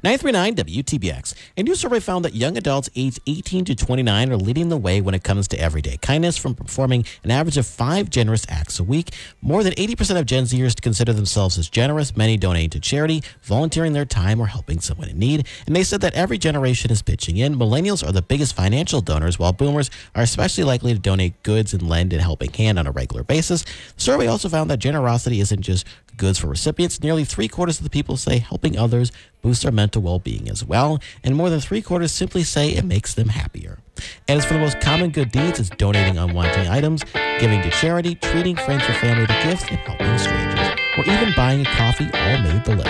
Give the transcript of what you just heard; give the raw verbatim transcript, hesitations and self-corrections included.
nine three nine W T B X. A new survey found that young adults aged eighteen to twenty-nine are leading the way when it comes to everyday kindness, from performing an average of five generous acts a week. More than eighty percent of Gen Zers consider themselves as generous, many donating to charity, volunteering their time, or helping someone in need. And they said that every generation is pitching in. Millennials are the biggest financial donors, while boomers are especially likely to donate goods and lend a helping hand on a regular basis. The survey also found that generosity isn't just goods for recipients. Nearly three quarters of the people say helping others boosts their mental well-being as well, and more than three quarters simply say it makes them happier. And as for the most common good deeds, it's donating unwanted items, giving to charity, treating friends or family to gifts, and helping strangers, or even buying a coffee all made the list.